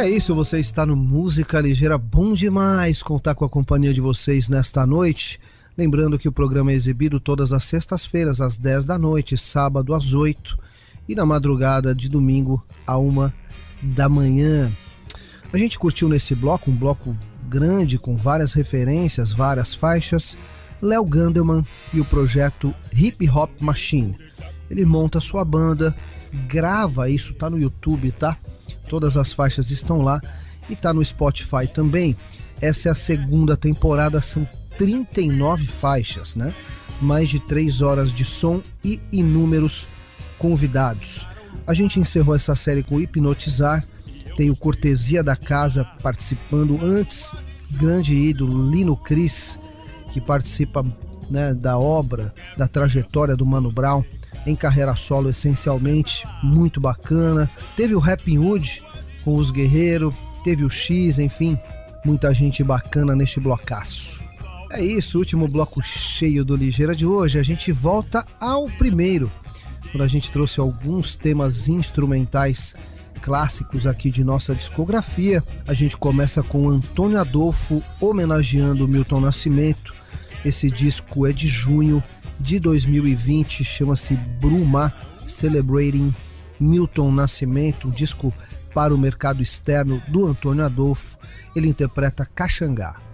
É isso, você está no Música Ligeira, bom demais contar com a companhia de vocês nesta noite. Lembrando que o programa é exibido todas as sextas-feiras, às 10 da noite, sábado às 8 e na madrugada de domingo à 1 da manhã. A gente curtiu nesse bloco, um bloco grande com várias referências, várias faixas, Léo Gandelman e o projeto Hip Hop Machine. Ele monta sua banda, grava isso, tá no YouTube, tá? Todas as faixas estão lá e tá no Spotify também. Essa é a segunda temporada, são 39 faixas, né? Mais de 3 horas de som e inúmeros convidados. A gente encerrou essa série com Hipnotizar, tem o Cortesia da Casa participando antes, grande ídolo Lino Cris, que participa, né, da obra, da trajetória do Mano Brown, em carreira solo essencialmente, muito bacana. Teve o Rapping Hood com os Guerreiros, teve o X, enfim, muita gente bacana neste blocaço. É isso, último bloco cheio do Ligeira de hoje. A gente volta ao primeiro, quando a gente trouxe alguns temas instrumentais clássicos aqui de nossa discografia. A gente começa com Antônio Adolfo homenageando Milton Nascimento. Esse disco é de junho de 2020, chama-se Bruma, Celebrating Milton Nascimento, um disco para o mercado externo do Antônio Adolfo. Ele interpreta Caxangá.